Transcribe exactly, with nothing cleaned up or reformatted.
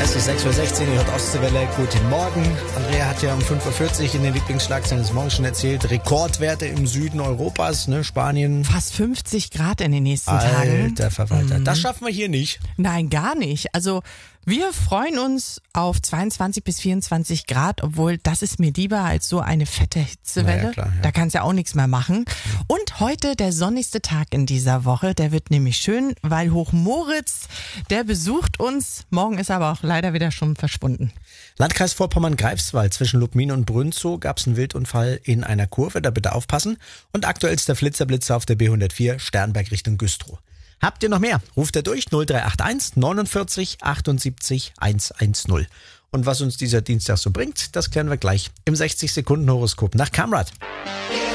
Es ist sechs Uhr sechzehn, ihr hört Ostseewelle. Guten Morgen. Andrea hat ja um fünf Uhr vierzig in den Lieblingsschlagzeilen des Morgens schon erzählt. Rekordwerte im Süden Europas, ne, Spanien. Fast fünfzig Grad in den nächsten Tagen. Alter Verwalter, mhm. Das schaffen wir hier nicht. Nein, gar nicht. Also wir freuen uns auf zweiundzwanzig bis vierundzwanzig Grad, obwohl das ist mir lieber als so eine fette Hitzewelle. Ja, klar, ja. Da kannst du ja auch nichts mehr machen. Und heute der sonnigste Tag in dieser Woche. Der wird nämlich schön, weil Hochmoritz, der besucht uns. Morgen ist er aber auch leider wieder schon verschwunden. Landkreis Vorpommern-Greifswald zwischen Lubmin und Brünzow gab es einen Wildunfall in einer Kurve, da bitte aufpassen. Und aktuell ist der Flitzerblitzer auf der B hundertvier Sternberg Richtung Güstrow. Habt ihr noch mehr? Ruft er durch null drei acht eins neunundvierzig achtundsiebzig hundertzehn. Und was uns dieser Dienstag so bringt, das klären wir gleich im sechzig Sekunden Horoskop nach Kamrat.